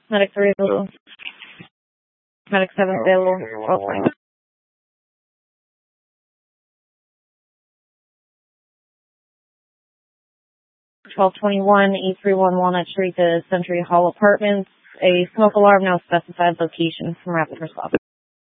Medic 3 available. Medic 7 available. 1221 E31 Walnut Street to Century Hall Apartments. A smoke alarm, no specified location from Rapid Response.